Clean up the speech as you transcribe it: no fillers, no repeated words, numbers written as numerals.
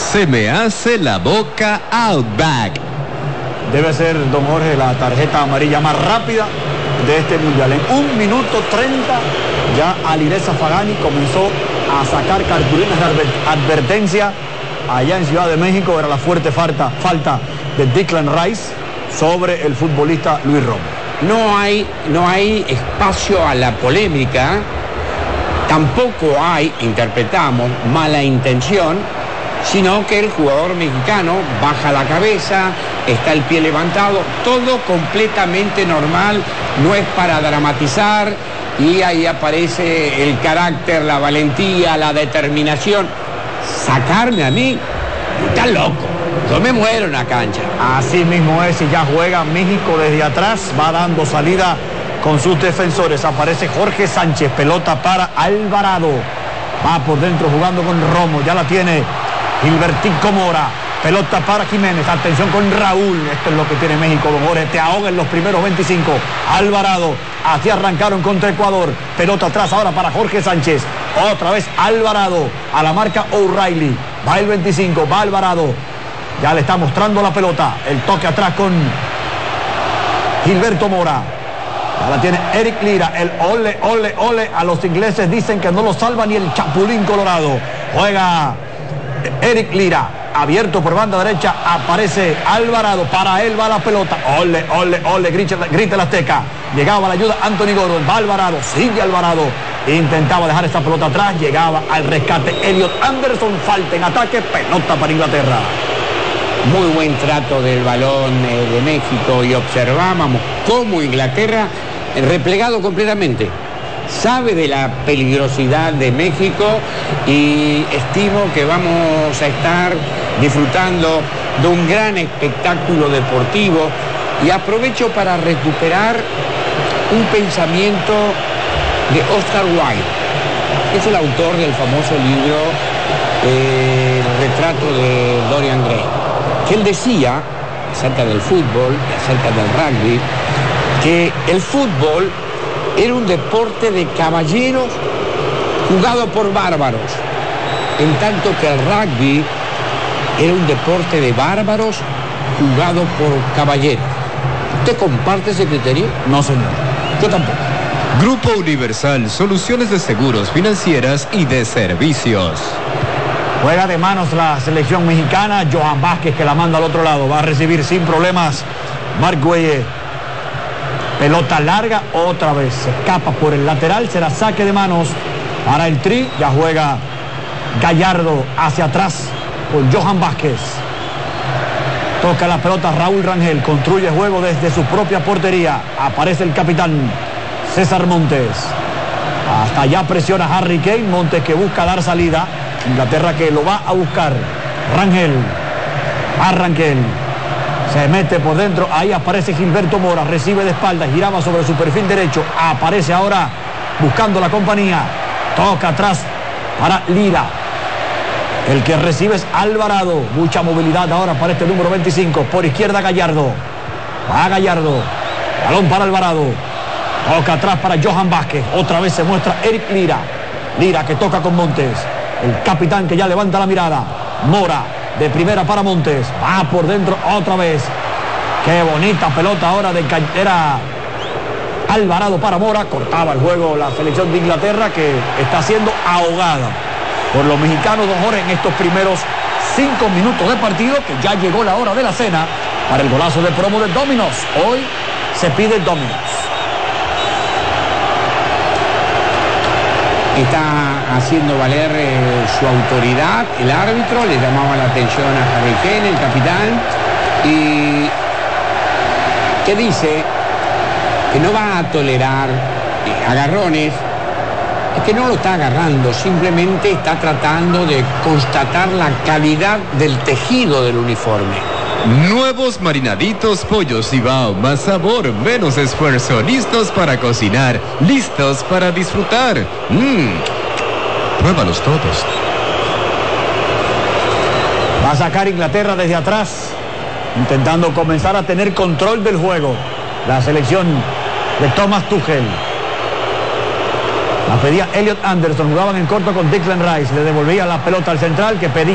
Se me hace la boca Outback. Debe ser, don Jorge, la tarjeta amarilla más rápida de este mundial. En 1 minuto 30 ya Alireza Fagani comenzó a sacar cartulinas de advertencia allá en Ciudad de México. Era la fuerte falta de Declan Rice sobre el futbolista Luis Romo. No hay espacio a la polémica, tampoco hay, interpretamos, mala intención, sino que el jugador mexicano baja la cabeza, está el pie levantado, todo completamente normal, no es para dramatizar, y ahí aparece el carácter, la valentía, la determinación. Sacarme a mí, está loco, yo me muero en la cancha. Así mismo es, y ya juega México desde atrás, va dando salida con sus defensores. Aparece Jorge Sánchez, pelota para Alvarado, va por dentro jugando con Romo, ya la tiene Gilbertico Mora, pelota para Jiménez, atención con Raúl. Esto es lo que tiene México, don Jorge, te ahoga en los primeros 25. Alvarado, así arrancaron contra Ecuador, pelota atrás ahora para Jorge Sánchez, otra vez Alvarado, a la marca O'Reilly, va el 25, va Alvarado, ya le está mostrando la pelota, el toque atrás con Gilberto Mora, ya la tiene Eric Lira, el ole, a los ingleses dicen que no lo salva ni el Chapulín Colorado. Juega Eric Lira, abierto por banda derecha, aparece Alvarado, para él va la pelota, ole, grita el Azteca, llegaba la ayuda Anthony Gordon, va Alvarado, sigue Alvarado, intentaba dejar esa pelota atrás, llegaba al rescate Elliot Anderson, falta en ataque, pelota para Inglaterra. Muy buen trato del balón de México, y observábamos cómo Inglaterra, replegado completamente, sabe de la peligrosidad de México, y estimo que vamos a estar disfrutando de un gran espectáculo deportivo. Y aprovecho para recuperar un pensamiento de Oscar Wilde, que es el autor del famoso libro El retrato de Dorian Gray, que él decía acerca del fútbol, acerca del rugby, que el fútbol era un deporte de caballeros jugado por bárbaros, en tanto que el rugby era un deporte de bárbaros jugado por caballeros. ¿Usted comparte ese criterio? No, señor. Yo tampoco. Grupo Universal, soluciones de seguros, financieras y de servicios. Juega de manos la selección mexicana, Johan Vázquez, que la manda al otro lado, va a recibir sin problemas Marc Gueye. Pelota larga, otra vez, se escapa por el lateral, será saque de manos para el Tri. Ya juega Gallardo hacia atrás con Johan Vázquez. Toca la pelota Raúl Rangel, construye juego desde su propia portería. Aparece el capitán César Montes. Hasta allá presiona Harry Kane, Montes que busca dar salida. Inglaterra que lo va a buscar. Rangel, se mete por dentro, ahí aparece Gilberto Mora, recibe de espaldas, giraba sobre su perfil derecho, aparece ahora buscando la compañía, toca atrás para Lira, el que recibe es Alvarado, mucha movilidad ahora para este número 25, por izquierda Gallardo, va Gallardo, balón para Alvarado, toca atrás para Johan Vázquez, otra vez se muestra Eric Lira que toca con Montes, el capitán que ya levanta la mirada, Mora, de primera para Montes, va por dentro otra vez, qué bonita pelota ahora de era Alvarado para Mora, cortaba el juego la selección de Inglaterra, que está siendo ahogada por los mexicanos, don Jorge, en estos primeros 5 minutos de partido, que ya llegó la hora de la cena para el golazo de promo de Domino's. Hoy se pide Domino's. Está haciendo valer su autoridad, el árbitro, le llamaba la atención a Harry Kane, el capitán, y que dice que no va a tolerar agarrones, es que no lo está agarrando, simplemente está tratando de constatar la calidad del tejido del uniforme. Nuevos marinaditos pollos Cibao, más sabor, menos esfuerzo, listos para cocinar, listos para disfrutar. Pruébalos todos. Va a sacar Inglaterra desde atrás, intentando comenzar a tener control del juego. La selección de Thomas Tuchel. La pedía Elliot Anderson, jugaban en corto con Declan Rice, le devolvía la pelota al central que pedía